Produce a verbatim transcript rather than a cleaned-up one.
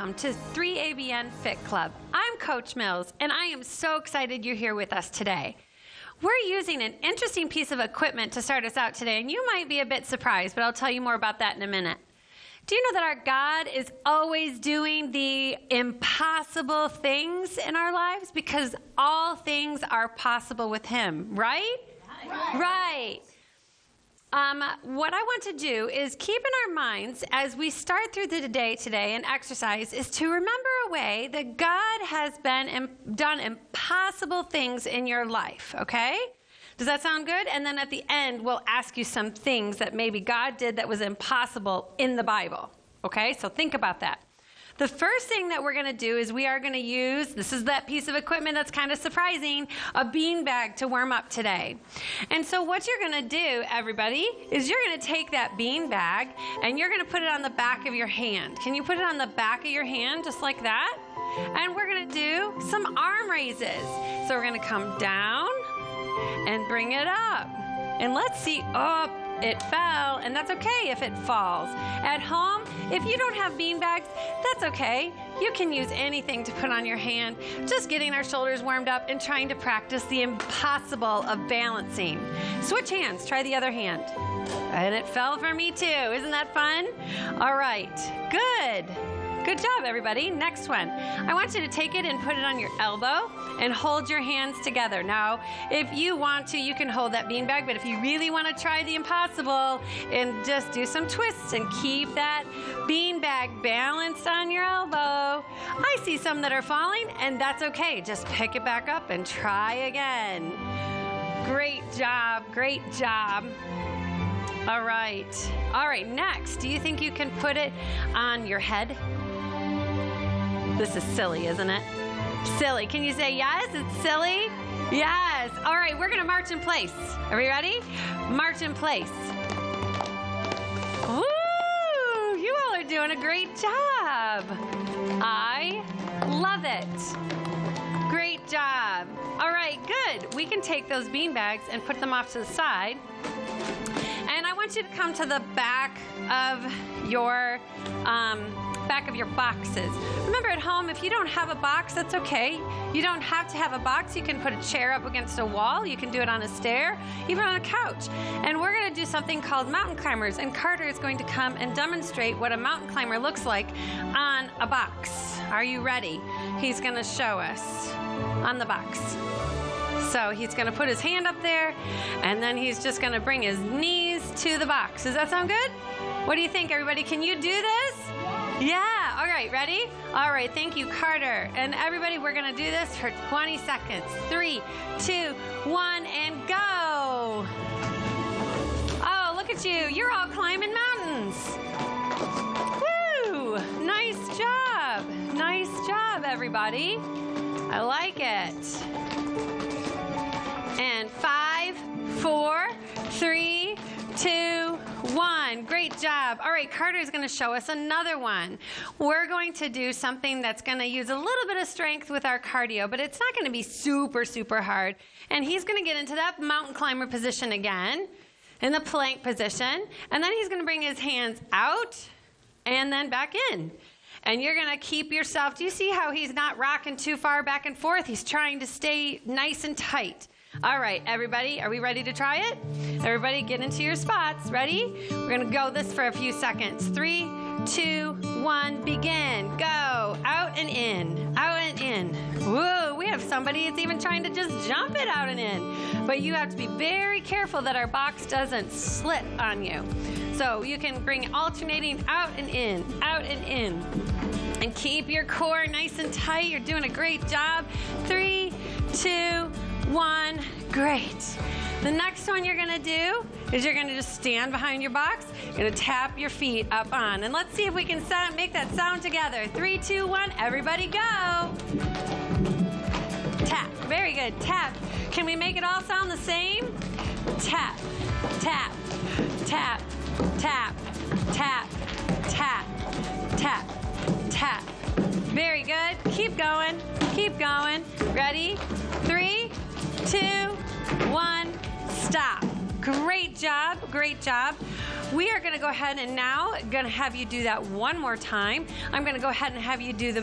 welcome to three A B N Fit Club. I'm Coach Mills, and I am so excited you're here with us today. We're using an interesting piece of equipment to start us out today, and you might be a bit surprised, but I'll tell you more about that in a minute. Do you know that our God is always doing the impossible things in our lives? Because all things are possible with Him, right? Right. Right. Um, what I want to do is keep in our minds as we start through the day today and exercise is to remember a way that God has been im- done impossible things in your life, okay? Does that sound good? And then at the end, we'll ask you some things that maybe God did that was impossible in the Bible, okay? So think about that. The first thing that we're going to do is we are going to use, this is that piece of equipment that's kind of surprising, a bean bag to warm up today. And so what you're going to do, everybody, is you're going to take that bean bag and you're going to put it on the back of your hand. Can you put it on the back of your hand just like that? And we're going to do some arm raises. So we're going to come down and bring it up. And let's see, oh, it fell, and that's okay if it falls. At home, if you don't have bean bags, that's okay. You can use anything to put on your hand. Just getting our shoulders warmed up and trying to practice the impossible of balancing. Switch hands, try the other hand. And it fell for me too. Isn't that fun? All right, good. Good job, everybody. Next one. I want you to take it and put it on your elbow and hold your hands together. Now, if you want to, you can hold that beanbag, but if you really want to try the impossible and just do some twists and keep that beanbag balanced on your elbow. I see some that are falling, and that's okay. Just pick it back up and try again. Great job. Great job. All right. All right, next, do you think you can put it on your head? This is silly, isn't it? Silly. Can you say yes? It's silly? Yes. All right, we're going to march in place. Are we ready? March in place. Woo! You all are doing a great job. I love it. Great job. All right, good. We can take those bean bags and put them off to the side. And I want you to come to the back of your um, back of your boxes. Remember, at home, if you don't have a box, that's okay. You don't have to have a box. You can put a chair up against a wall. You can do it on a stair, even on a couch. And we're going to do something called mountain climbers. And Carter is going to come and demonstrate what a mountain climber looks like on a box. Are you ready? He's going to show us on the box. So he's going to put his hand up there, and then he's just going to bring his knees to the box. Does that sound good? What do you think, everybody? Can you do this? Yeah. All right. Ready? All right. Thank you, Carter. And everybody, we're going to do this for twenty seconds. Three, two, one, and go. Oh, look at you. You're all climbing mountains. Woo! Nice job. Nice job, everybody. I like it. And five, four, three, two, one. Great job. All right, Carter is going to show us another one. We're going to do something that's going to use a little bit of strength with our cardio, but it's not going to be super, super hard. And he's going to get into that mountain climber position again, in the plank position. And then he's going to bring his hands out and then back in. And you're going to keep yourself, do you see how he's not rocking too far back and forth? He's trying to stay nice and tight. All right, everybody, are we ready to try it? Everybody get into your spots. Ready? We're going to go this for a few seconds. Three, two, one, begin. Go. Out and in. Out and in. Whoa, we have somebody that's even trying to just jump it out and in. But you have to be very careful that our box doesn't slip on you. So you can bring alternating out and in, out and in. And keep your core nice and tight. You're doing a great job. Three, two, one. Great. The next one you're going to do is you're going to just stand behind your box. You're going to tap your feet up on. And let's see if we can sound, make that sound together. Three, two, one. Everybody go. Tap. Very good. Tap. Can we make it all sound the same? Tap, tap, tap, tap, tap, tap, tap, tap. Very good. Keep going. Keep going. Ready? Three, two, one, stop. Great job. Great job. We are going to go ahead and now going to have you do that one more time. I'm going to go ahead and have you do the